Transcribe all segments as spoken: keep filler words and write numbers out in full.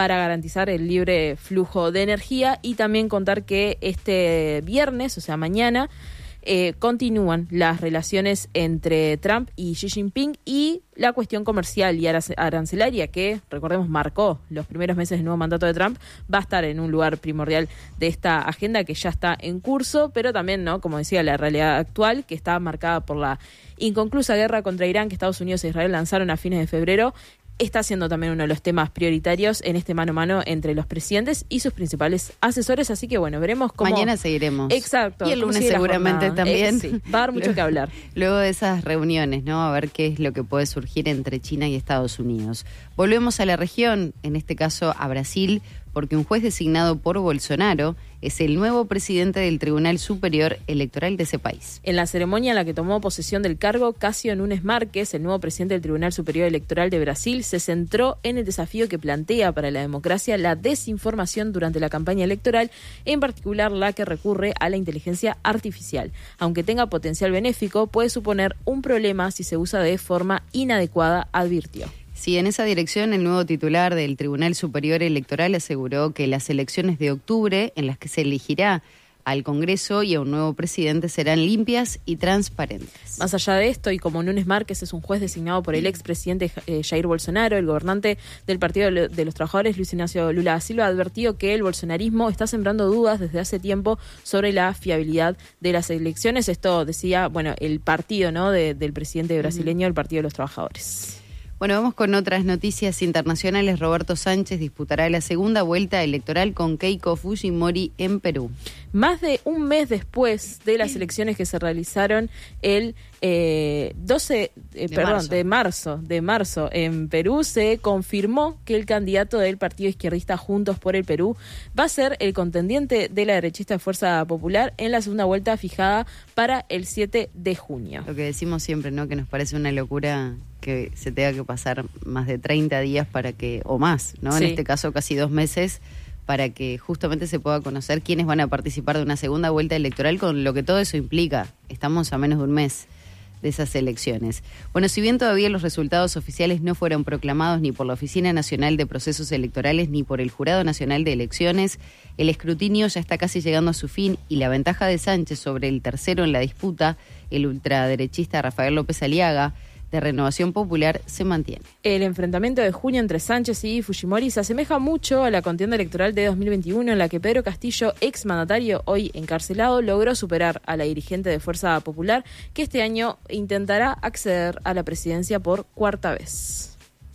para garantizar el libre flujo de energía, y también contar que este viernes, o sea mañana, Eh, continúan las relaciones entre Trump y Xi Jinping y la cuestión comercial y arancelaria que, recordemos, marcó los primeros meses del nuevo mandato de Trump, va a estar en un lugar primordial de esta agenda que ya está en curso, pero también, ¿no?, como decía, la realidad actual que está marcada por la inconclusa guerra contra Irán que Estados Unidos e Israel lanzaron a fines de febrero, está siendo también uno de los temas prioritarios en este mano a mano entre los presidentes y sus principales asesores, así que bueno, veremos cómo... Mañana seguiremos. Exacto. Y el lunes seguramente también. Eh, sí, va a dar mucho que hablar. Luego de esas reuniones, ¿no? A ver qué es lo que puede surgir entre China y Estados Unidos. Volvemos a la región, en este caso a Brasil, porque un juez designado por Bolsonaro es el nuevo presidente del Tribunal Superior Electoral de ese país. En la ceremonia en la que tomó posesión del cargo, Cássio Nunes Márquez, el nuevo presidente del Tribunal Superior Electoral de Brasil, se centró en el desafío que plantea para la democracia la desinformación durante la campaña electoral, en particular la que recurre a la inteligencia artificial. Aunque tenga potencial benéfico, puede suponer un problema si se usa de forma inadecuada, advirtió. Sí, en esa dirección, el nuevo titular del Tribunal Superior Electoral aseguró que las elecciones de octubre, en las que se elegirá al Congreso y a un nuevo presidente, serán limpias y transparentes. Más allá de esto, y como Nunes Márquez es un juez designado por el expresidente eh, Jair Bolsonaro, el gobernante del Partido de los Trabajadores, Luis Ignacio Lula da Silva, advirtió que el bolsonarismo está sembrando dudas desde hace tiempo sobre la fiabilidad de las elecciones. Esto decía, bueno, el partido, ¿no?, de, del presidente brasileño, el Partido de los Trabajadores. Bueno, vamos con otras noticias internacionales. Roberto Sánchez disputará la segunda vuelta electoral con Keiko Fujimori en Perú. Más de un mes después de las elecciones que se realizaron el eh, doce eh, de perdón, marzo. de marzo, de marzo en Perú, se confirmó que el candidato del partido izquierdista Juntos por el Perú va a ser el contendiente de la derechista Fuerza Popular en la segunda vuelta fijada para el siete de junio. Lo que decimos siempre, ¿no?, que nos parece una locura que se tenga que pasar más de treinta días para que, o más, ¿no? Sí. En este caso casi dos meses, para que justamente se pueda conocer quiénes van a participar de una segunda vuelta electoral, con lo que todo eso implica. Estamos a menos de un mes de esas elecciones. Bueno, si bien todavía los resultados oficiales no fueron proclamados ni por la Oficina Nacional de Procesos Electorales ni por el Jurado Nacional de Elecciones, el escrutinio ya está casi llegando a su fin y la ventaja de Sánchez sobre el tercero en la disputa, el ultraderechista Rafael López Aliaga, de Renovación Popular, se mantiene. El enfrentamiento de junio entre Sánchez y Fujimori se asemeja mucho a la contienda electoral de dos mil veintiuno, en la que Pedro Castillo, exmandatario hoy encarcelado, logró superar a la dirigente de Fuerza Popular, que este año intentará acceder a la presidencia por cuarta vez.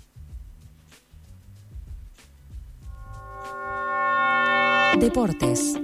Deportes.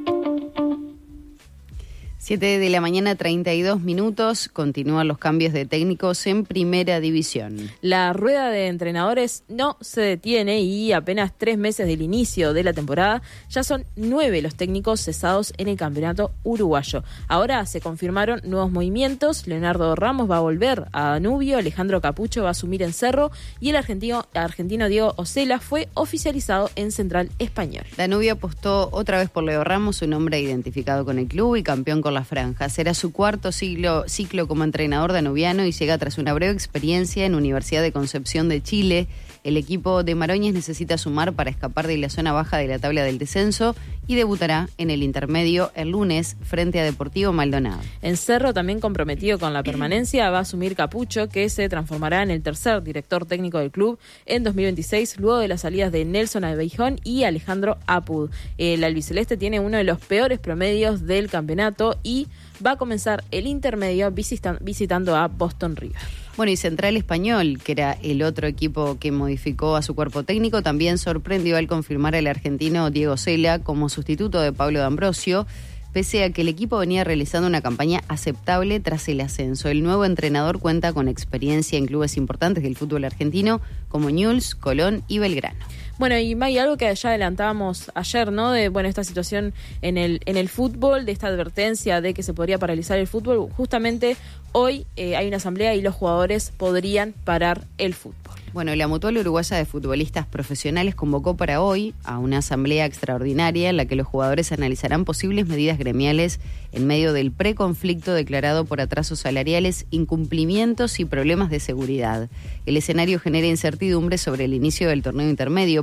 siete de la mañana, treinta y dos minutos. Continúan los cambios de técnicos en Primera División. La rueda de entrenadores no se detiene y apenas tres meses del inicio de la temporada ya son nueve los técnicos cesados en el campeonato uruguayo. Ahora se confirmaron nuevos movimientos. Leonardo Ramos va a volver a Danubio, Alejandro Capucho va a asumir en Cerro y el argentino, argentino Diego Ocela fue oficializado en Central Español. Danubio apostó otra vez por Leo Ramos, un hombre identificado con el club y campeón con la franja. Será su cuarto ciclo, ciclo como entrenador danubiano y llega tras una breve experiencia en Universidad de Concepción de Chile. El equipo de Maroñez necesita sumar para escapar de la zona baja de la tabla del descenso y debutará en el intermedio el lunes frente a Deportivo Maldonado. En Cerro, también comprometido con la permanencia, va a asumir Capucho, que se transformará en el tercer director técnico del club en dos mil veintiséis, luego de las salidas de Nelson Albeijón y Alejandro Apud. El albiceleste tiene uno de los peores promedios del campeonato y va a comenzar el intermedio visitando a Boston River. Bueno, y Central Español, que era el otro equipo que modificó a su cuerpo técnico, también sorprendió al confirmar al argentino Diego Ocela como sustituto de Pablo D'Ambrosio, pese a que el equipo venía realizando una campaña aceptable tras el ascenso. El nuevo entrenador cuenta con experiencia en clubes importantes del fútbol argentino como Newell's, Colón y Belgrano. Bueno, y May, algo que ya adelantábamos ayer, ¿no? De, bueno, esta situación en el en el fútbol, de esta advertencia de que se podría paralizar el fútbol. Justamente hoy eh, hay una asamblea y los jugadores podrían parar el fútbol. Bueno, la Mutual Uruguaya de Futbolistas Profesionales convocó para hoy a una asamblea extraordinaria en la que los jugadores analizarán posibles medidas gremiales en medio del preconflicto declarado por atrasos salariales, incumplimientos y problemas de seguridad. El escenario genera incertidumbre sobre el inicio del torneo intermedio,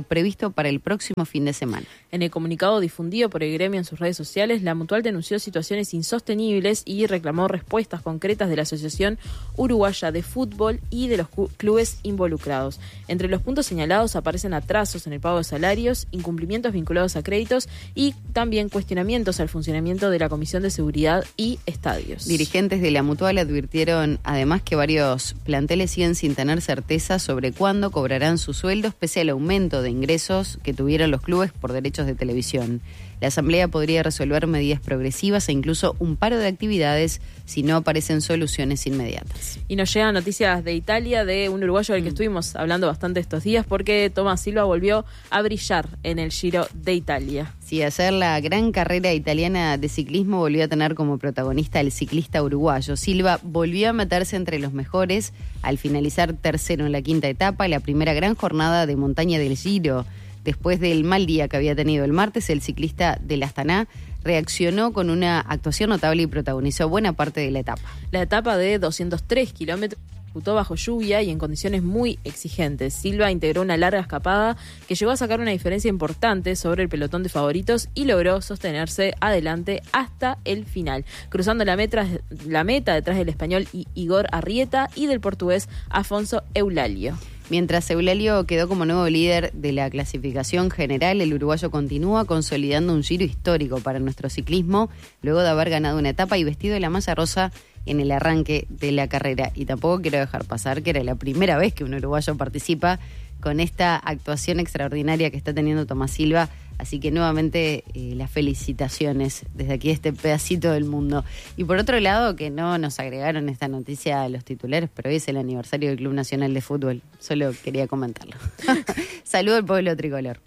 previsto para el próximo fin de semana. En el comunicado difundido por el gremio en sus redes sociales, la Mutual denunció situaciones insostenibles y reclamó respuestas concretas de la Asociación Uruguaya de Fútbol y de los clubes involucrados. Entre los puntos señalados aparecen atrasos en el pago de salarios, incumplimientos vinculados a créditos y también cuestionamientos al funcionamiento de la Comisión de Seguridad y Estadios. Dirigentes de la Mutual advirtieron además que varios planteles siguen sin tener certeza sobre cuándo cobrarán sus sueldos pese al aumento de ingresos que tuvieron los clubes por derechos de televisión. La Asamblea podría resolver medidas progresivas e incluso un paro de actividades si no aparecen soluciones inmediatas. Y nos llegan noticias de Italia, de un uruguayo del que mm. estuvimos hablando bastante estos días, porque Tomás Silva volvió a brillar en el Giro de Italia. Sí, hacer la gran carrera italiana de ciclismo volvió a tener como protagonista al ciclista uruguayo. Silva volvió a meterse entre los mejores al finalizar tercero en la quinta etapa, la primera gran jornada de montaña del Giro. Después del mal día que había tenido el martes, el ciclista del Astana reaccionó con una actuación notable y protagonizó buena parte de la etapa. La etapa de doscientos tres kilómetros disputó bajo lluvia y en condiciones muy exigentes. Silva integró una larga escapada que llegó a sacar una diferencia importante sobre el pelotón de favoritos y logró sostenerse adelante hasta el final, cruzando la meta, la meta detrás del español Igor Arrieta y del portugués Afonso Eulalio. Mientras Eulalio quedó como nuevo líder de la clasificación general, el uruguayo continúa consolidando un giro histórico para nuestro ciclismo, luego de haber ganado una etapa y vestido de la malla rosa en el arranque de la carrera. Y tampoco quiero dejar pasar que era la primera vez que un uruguayo participa con esta actuación extraordinaria que está teniendo Tomás Silva. Así que nuevamente eh, las felicitaciones desde aquí, este pedacito del mundo. Y por otro lado, que no nos agregaron esta noticia a los titulares, pero hoy es el aniversario del Club Nacional de Fútbol. Solo quería comentarlo. Saludo al pueblo tricolor.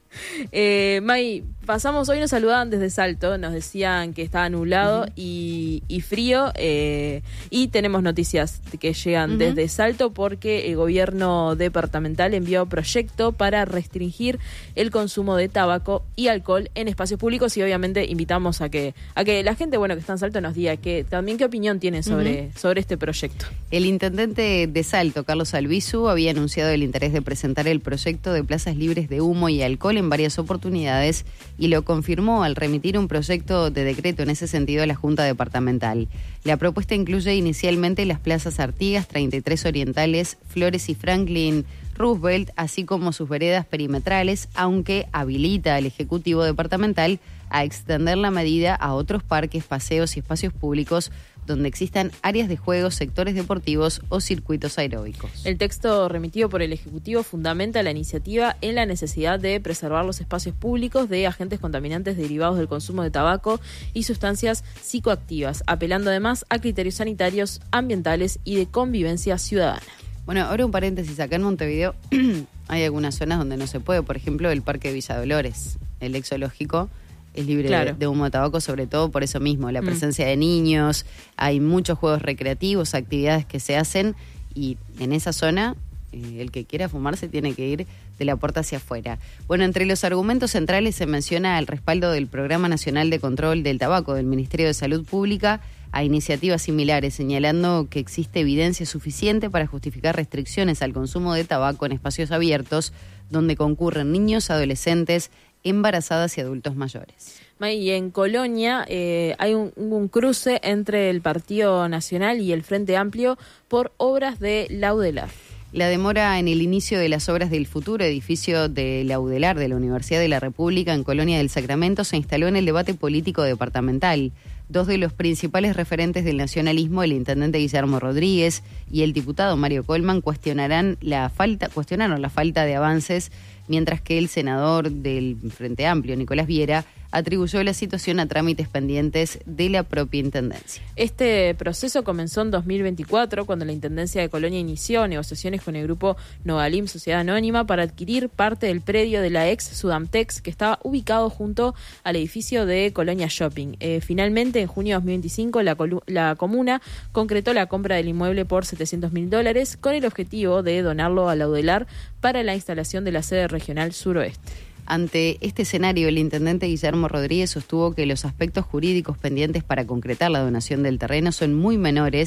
Eh, May, pasamos, hoy nos saludaban desde Salto, nos decían que estaba nublado uh-huh. y, y frío, eh, y tenemos noticias que llegan uh-huh. desde Salto porque el gobierno departamental envió proyecto para restringir el consumo de tabaco y alcohol en espacios públicos, y obviamente invitamos a que a que la gente bueno que está en Salto nos diga que también qué opinión tiene sobre, uh-huh. sobre este proyecto. El intendente de Salto, Carlos Albizu, había anunciado el interés de presentar el proyecto de plazas libres de humo y alcohol en varias oportunidades y lo confirmó al remitir un proyecto de decreto en ese sentido a la Junta Departamental. La propuesta incluye inicialmente las plazas Artigas, treinta y tres Orientales, Flores y Franklin Roosevelt, así como sus veredas perimetrales, aunque habilita al Ejecutivo Departamental a extender la medida a otros parques, paseos y espacios públicos donde existan áreas de juegos, sectores deportivos o circuitos aeróbicos. El texto remitido por el Ejecutivo fundamenta la iniciativa en la necesidad de preservar los espacios públicos de agentes contaminantes derivados del consumo de tabaco y sustancias psicoactivas, apelando además a criterios sanitarios, ambientales y de convivencia ciudadana. Bueno, ahora un paréntesis, acá en Montevideo hay algunas zonas donde no se puede, por ejemplo el Parque de Villa Dolores, el ex zoológico es libre claro. de, de humo de tabaco, sobre todo por eso mismo, la presencia mm. de niños, hay muchos juegos recreativos, actividades que se hacen y en esa zona eh, el que quiera fumarse tiene que ir de la puerta hacia afuera. Bueno, entre los argumentos centrales se menciona el respaldo del Programa Nacional de Control del Tabaco del Ministerio de Salud Pública a iniciativas similares, señalando que existe evidencia suficiente para justificar restricciones al consumo de tabaco en espacios abiertos donde concurren niños, adolescentes, embarazadas y adultos mayores. Y en Colonia eh, hay un, un cruce entre el Partido Nacional y el Frente Amplio por obras de Laudelar. La demora en el inicio de las obras del futuro edificio de Laudelar de la Universidad de la República en Colonia del Sacramento se instaló en el debate político departamental. Dos de los principales referentes del nacionalismo, el intendente Guillermo Rodríguez y el diputado Mario Colman, cuestionarán la falta, cuestionaron la falta de avances, mientras que el senador del Frente Amplio, Nicolás Viera, atribuyó la situación a trámites pendientes de la propia Intendencia. Este proceso comenzó en dos mil veinticuatro, cuando la Intendencia de Colonia inició negociaciones con el grupo Novalim Sociedad Anónima para adquirir parte del predio de la ex Sudamtex, que estaba ubicado junto al edificio de Colonia Shopping. Eh, finalmente, en junio de dos mil veinticinco, la, colu- la comuna concretó la compra del inmueble por setecientos mil dólares con el objetivo de donarlo a Laudelar para la instalación de la sede regional suroeste. Ante este escenario, el intendente Guillermo Rodríguez sostuvo que los aspectos jurídicos pendientes para concretar la donación del terreno son muy menores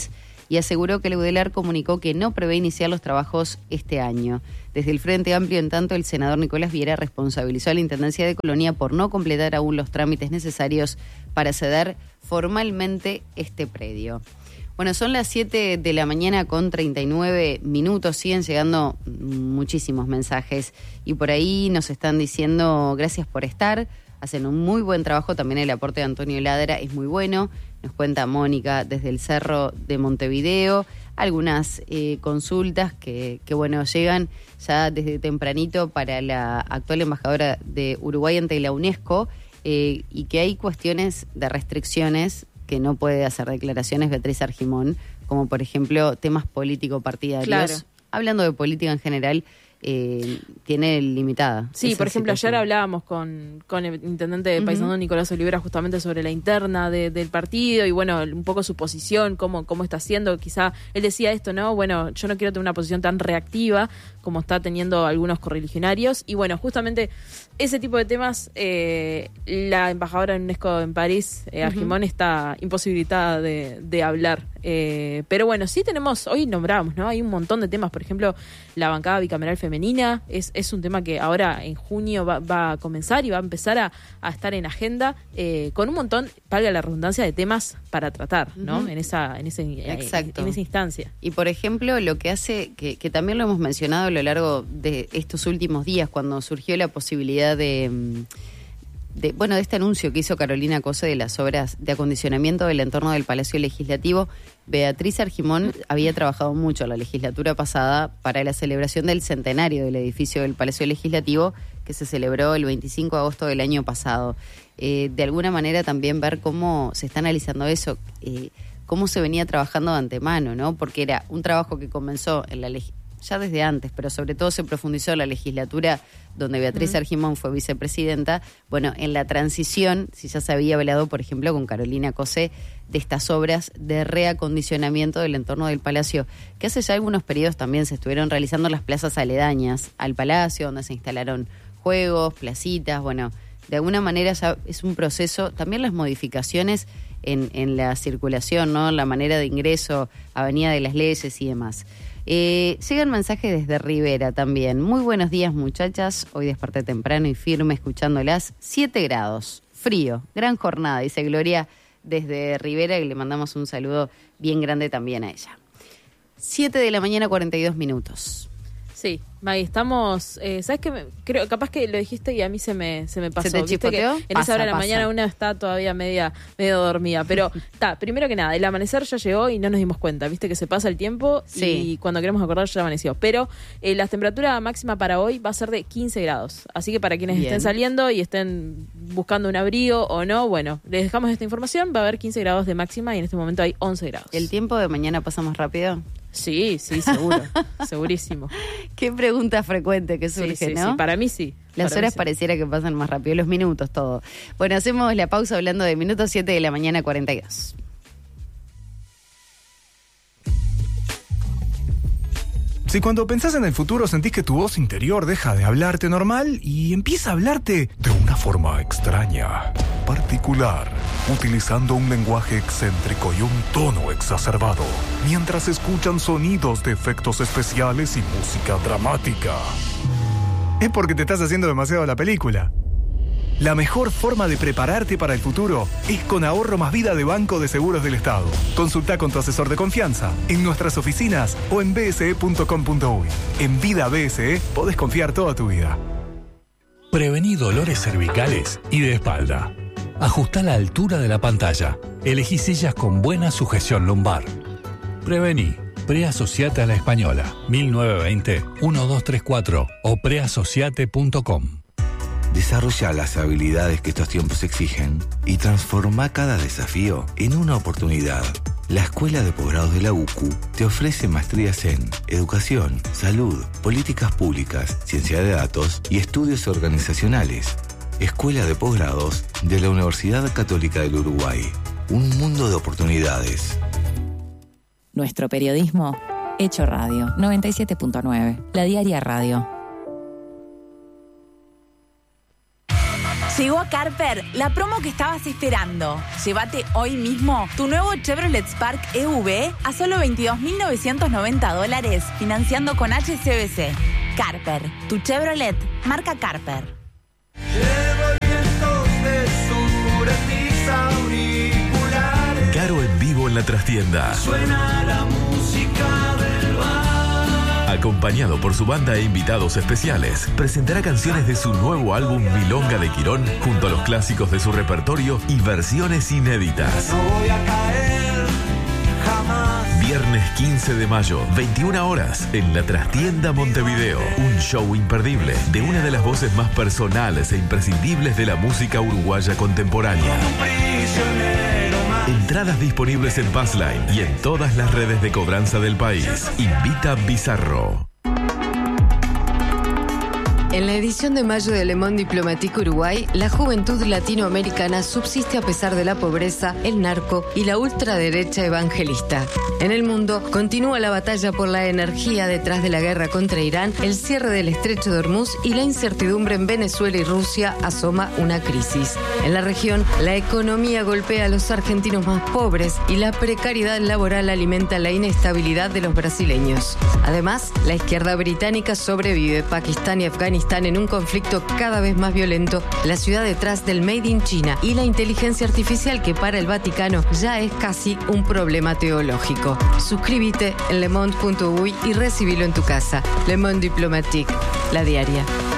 y aseguró que el UDELAR comunicó que no prevé iniciar los trabajos este año. Desde el Frente Amplio, en tanto, el senador Nicolás Viera responsabilizó a la Intendencia de Colonia por no completar aún los trámites necesarios para ceder formalmente este predio. Bueno, son las siete de la mañana con treinta y nueve minutos, siguen llegando muchísimos mensajes y por ahí nos están diciendo gracias por estar, hacen un muy buen trabajo, también el aporte de Antonio Ladra es muy bueno, nos cuenta Mónica desde el Cerro de Montevideo, algunas eh, consultas que, que bueno, llegan ya desde tempranito para la actual embajadora de Uruguay ante la UNESCO eh, y que hay cuestiones de restricciones que no puede hacer declaraciones Beatriz Argimón, como por ejemplo temas político-partidarios. Claro. Hablando de política en general, eh, tiene limitada. Sí, por ejemplo, situación. Ayer hablábamos con, con el intendente de Paysandú, uh-huh. Nicolás Olivera, justamente sobre la interna de, del partido y bueno, un poco su posición, cómo, cómo está haciendo. Quizá él decía esto, ¿no? Bueno, yo no quiero tener una posición tan reactiva como está teniendo algunos correligionarios. Y bueno, justamente ese tipo de temas, eh, la embajadora de UNESCO en París, eh, Argimón, uh-huh. está imposibilitada de, de hablar. Eh, pero bueno, sí tenemos, hoy nombramos, ¿no? Hay un montón de temas, por ejemplo, la bancada bicameral femenina, es, es un tema que ahora en junio va, va a comenzar y va a empezar a, a estar en agenda eh, con un montón, valga la redundancia, de temas para tratar, ¿no? Uh-huh. En esa, en ese, Exacto. En, en esa instancia. Y por ejemplo, lo que hace, que, que también lo hemos mencionado a lo largo de estos últimos días, cuando surgió la posibilidad de... De, bueno, de este anuncio que hizo Carolina Cose de las obras de acondicionamiento del entorno del Palacio Legislativo, Beatriz Argimón había trabajado mucho la legislatura pasada para la celebración del centenario del edificio del Palacio Legislativo, que se celebró el veinticinco de agosto del año pasado. Eh, de alguna manera también ver cómo se está analizando eso, eh, cómo se venía trabajando de antemano, ¿no? Porque era un trabajo que comenzó en la legislatura, ya desde antes, pero sobre todo se profundizó en la legislatura donde Beatriz uh-huh. Argimón fue vicepresidenta. Bueno, en la transición, si ya se había hablado, por ejemplo, con Carolina Cose, de estas obras de reacondicionamiento del entorno del Palacio, que hace ya algunos periodos también se estuvieron realizando las plazas aledañas al Palacio, donde se instalaron juegos, placitas, bueno, de alguna manera ya es un proceso, también las modificaciones en, en la circulación, ¿no? La manera de ingreso, Avenida de las Leyes y demás. Eh, llegan mensajes desde Rivera también. Muy buenos días, muchachas. Hoy desperté temprano y firme escuchándolas. siete grados, frío, gran jornada, dice Gloria desde Rivera, y le mandamos un saludo bien grande también a ella. siete de la mañana, cuarenta y dos minutos. Sí, Maggie, estamos, eh, ¿sabes qué? Me, creo, capaz que lo dijiste y a mí se me, se me pasó. ¿Se te chispoteó? En esa hora de la mañana una está todavía media, medio dormida, pero está, primero que nada, el amanecer ya llegó y no nos dimos cuenta, viste que se pasa el tiempo sí. Y cuando queremos acordar ya amaneció, pero eh, la temperatura máxima para hoy va a ser de quince grados, así que para quienes Bien. estén saliendo y estén buscando un abrigo o no, bueno, les dejamos esta información, va a haber quince grados de máxima y en este momento hay once grados. ¿El tiempo de mañana pasa más rápido? Sí, sí, seguro, segurísimo. Qué pregunta frecuente que surge, sí, sí, ¿no? Sí, para mí sí. Las para horas sí. pareciera que pasan más rápido, los minutos, todo. Bueno, hacemos la pausa hablando de minutos siete de la mañana, cuarenta y dos. Si cuando pensás en el futuro sentís que tu voz interior deja de hablarte normal y empieza a hablarte de una forma extraña, particular, utilizando un lenguaje excéntrico y un tono exacerbado, mientras escuchan sonidos de efectos especiales y música dramática, es porque te estás haciendo demasiado la película. La mejor forma de prepararte para el futuro es con Ahorro Más Vida de Banco de Seguros del Estado. Consulta con tu asesor de confianza en nuestras oficinas o en b s e punto com punto u y. En Vida B S E podés confiar toda tu vida. Prevení dolores cervicales y de espalda. Ajustá la altura de la pantalla. Elegí sillas con buena sujeción lumbar. Prevení. Preasociate a la Española. mil novecientos veinte, doce treinta y cuatro o preasociate punto com. Desarrolla las habilidades que estos tiempos exigen y transforma cada desafío en una oportunidad. La Escuela de Posgrados de la U C U te ofrece maestrías en Educación, Salud, Políticas Públicas, Ciencia de Datos y Estudios Organizacionales. Escuela de Posgrados de la Universidad Católica del Uruguay. Un mundo de oportunidades. Nuestro periodismo, hecho radio. noventa y siete punto nueve. La Diaria Radio. Llegó a Carper la promo que estabas esperando. Llévate hoy mismo tu nuevo Chevrolet Spark E V a solo veintidós mil novecientos noventa dólares, financiando con H S B C. Carper, tu Chevrolet, marca Carper. Caro en vivo en la trastienda. Suena la música del bar. Acompañado por su banda e invitados especiales, presentará canciones de su nuevo álbum Milonga de Quirón, junto a los clásicos de su repertorio y versiones inéditas. No voy a caer jamás. Viernes quince de mayo, veintiuna horas, en la Trastienda Montevideo. Un show imperdible de una de las voces más personales e imprescindibles de la música uruguaya contemporánea. Entradas disponibles en Passline y en todas las redes de cobranza del país. Invita Bizarro. En la edición de mayo de Le Monde Diplomatique Uruguay, la juventud latinoamericana subsiste a pesar de la pobreza, el narco y la ultraderecha evangelista. En el mundo, continúa la batalla por la energía detrás de la guerra contra Irán, el cierre del estrecho de Hormuz y la incertidumbre en Venezuela y Rusia asoma una crisis. En la región, la economía golpea a los argentinos más pobres y la precariedad laboral alimenta la inestabilidad de los brasileños. Además, la izquierda británica sobrevive. Pakistán y Afganistán en un conflicto cada vez más violento, la ciudad detrás del Made in China y la inteligencia artificial que para el Vaticano ya es casi un problema teológico. Suscríbete en lemonde punto uy y recibilo en tu casa. Le Monde Diplomatique, la diaria.